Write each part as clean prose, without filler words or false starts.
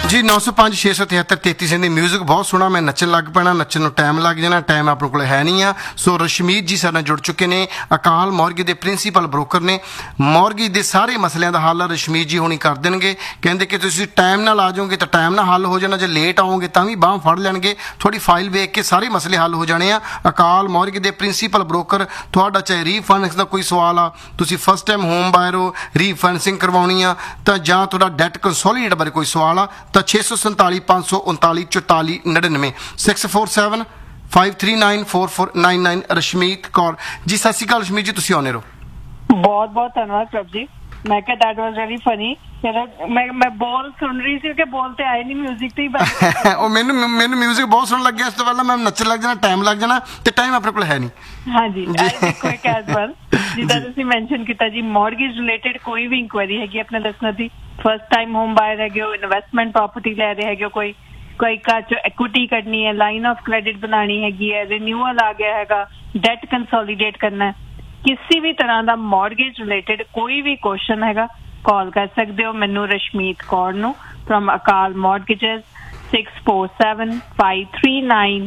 जी 905 673 33 ਦੀ music ਬਹੁਤ ਸੋਹਣਾ। ਮੈਂ ਨੱਚਣ ਲੱਗ ਪੈਣਾ, ਨੱਚਣ ਨੂੰ ਟਾਈਮ ਲੱਗ ਜਾਣਾ, ਟਾਈਮ ਆਪਣੇ ਕੋਲ ਹੈ ਨਹੀਂ ਆ। ਸੋ ਰਸ਼ਮੀਤ ਜੀ ਸਾਡੇ ਨਾਲ ਜੁੜ ਚੁੱਕੇ ਨੇ, ਅਕਾਲ ਮੌਰਗੇਜ ਦੇ ਪ੍ਰਿੰਸੀਪਲ ਬ੍ਰੋਕਰ ਨੇ। ਮੌਰਗੇਜ ਦੇ ਸਾਰੇ ਮਸਲਿਆਂ ਦਾ ਹੱਲ ਰਸ਼ਮੀਤ ਜੀ ਹੋਣੀ ਕਰ ਦੇਣਗੇ। ਕਹਿੰਦੇ ਕਿ ਤੁਸੀਂ ਟਾਈਮ ਨਾਲ ਆ ਜਾਓਗੇ ਤਾਂ ਟਾਈਮ ਨਾਲ ਹੱਲ ਹੋ ਜਾਣਾ, ਜੇ ਲੇਟ ਆਓਗੇ ਤਾਂ ਵੀ ਬਾਂਹ ਫੜ ਲੈਣਗੇ। ਤੁਹਾਡੀ ਫਾਈਲ ਵੇਖ ਕੇ ਸਾਰੇ ਮਸਲੇ ਹੱਲ ਹੋ ਜਾਣੇ ਆ। ਅਕਾਲ ਮੌਰਗੇਜ ਦੇ ਪ੍ਰਿੰਸੀਪਲ ਬ੍ਰੋਕਰ। ਤੁਹਾਡਾ ਚਾਹੇ ਰੀਫਾਈਨੈਂਸ ਦਾ ਕੋਈ ਸਵਾਲ ਆ, ਤੁਸੀਂ ਫਸਟ ਟਾਈਮ ਹੋਮ ਬਾਇਰ ਹੋ, ਰੀਫਾਈਨੈਂਸਿੰਗ ਕਰਵਾਉਣੀ ਆ, ਤਾਂ ਜਾਂ ਤੁਹਾਡਾ ਡੈਟ ਕੰਸੋਲੀਡੇਟ ਬਾਰੇ ਕੋਈ ਸਵਾਲ ਆ ਤਾਂ 647 539 44 99 647 539 4499 ਰਸ਼ਮੀਤ ਕੌਰ ਜੀ। ਸਤਿ ਸ਼੍ਰੀ ਅਕਾਲ ਰਸ਼ਮੀਤ ਜੀ, ਤੁਸੀਂ ਆਉਣੇ ਰਹੋ। ਬਹੁਤ ਬਹੁਤ ਧੰਨਵਾਦ ਪ੍ਰਭ ਜੀ। ਮੈਂ ਕਿਹਾ ਦੈਟ ਵਾਸ ਵੈਰੀ ਫਨੀ। ਮੈਂ ਬੋਲ ਸੁਣ ਰਹੀ ਸੀ ਕਿ ਬੋਲ ਤੇ ਆਏ ਨਹੀਂ, ਮਿਊਜ਼ਿਕ ਤੇ ਹੀ ਉਹ ਮੈਨੂੰ ਮਿਊਜ਼ਿਕ ਬਹੁਤ ਸੋਹਣਾ ਲੱਗਿਆ। ਇਸ ਤੋਂ ਪਹਿਲਾਂ ਮੈਂ ਨੱਚਣ ਲੱਗ ਜਾਣਾ, ਟਾਈਮ ਲੱਗ ਜਾਣਾ, ਤੇ ਟਾਈਮ ਆਪਣੇ ਕੋਲ ਹੈ ਨਹੀਂ। ਹਾਂਜੀ ਕੁਇਕ ਐਜ਼ ਵੈਲ। ਜਿੱਦਾਂ ਤੁਸੀਂ ਮੈਂਸ਼ਨ ਕੀਤਾ ਜੀ, ਮੌਰਗੇਜ ਰਿਲੇਟਡ ਕੋਈ ਵੀ ਇਨਕੁਆਇਰੀ ਹੈਗੀ ਆਪਣੇ ਦੱਸਣਾ ਦੀ। ਫਸਟ ਟਾਈਮ ਹੋਮ ਬਾਇਰ ਹੈਗੇ ਹੋ, ਇਨਵੈਸਟਮੈਂਟ ਪ੍ਰੋਪਰਟੀ ਲੈ ਰਹੇ ਹੈਗੇ ਹੋ, ਕੋਈ ਘਰ ਚ ਇਕੁਇਟੀ ਕੱਢਣੀ ਹੈ, ਲਾਈਨ ਆਫ ਕ੍ਰੈਡਿਟ ਬਣਾਉਣੀ ਹੈਗੀ ਹੈ, ਰਿਨਿਊਅਲ ਆ ਗਿਆ ਹੈਗਾ, ਡੈਟ ਕੰਸੋਲੀਡੇਟ ਕਰਨਾ ਹੈ, ਕਿਸੇ ਵੀ ਤਰ੍ਹਾਂ ਦਾ ਮੌਰਗੇਜ ਰਿਲੇਟਡ ਕੋਈ ਵੀ ਕੁਐਸਚਨ ਹੈਗਾ, ਕਾਲ ਕਰ ਸਕਦੇ ਹੋ ਮੈਨੂੰ ਰਸ਼ਮੀਤ ਕੌਰ ਨੂੰ ਫਰਮ ਅਕਾਲ ਮੌਰਗੇਜਸ 647 539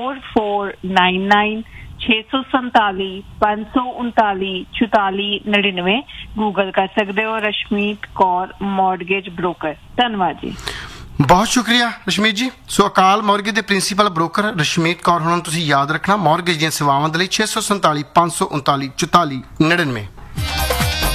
4499 647 539 44 99। ਗੂਗਲ ਕਰ ਸਕਦੇ ਹੋ ਰਸ਼ਮੀਤ ਕੌਰ ਮੌਰਗੇਜ ਬ੍ਰੋਕਰ। ਧੰਨਵਾਦ ਜੀ, ਬਹੁਤ ਸ਼ੁਕਰੀਆ ਰਸ਼ਮੀਤ ਜੀ। ਸੋ ਅਕਾਲ ਮੌਰਗੇਜ ਦੇ ਪ੍ਰਿੰਸੀਪਲ ਬ੍ਰੋਕਰ ਰਸ਼ਮੀਤ ਕੌਰ ਹੁਣ ਤੁਸੀਂ ਯਾਦ ਰੱਖਣਾ ਮੌਰਗੇਜ ਦੀਆਂ ਸੇਵਾਵਾਂ ਦੇ ਲਈ 647 539 44 99।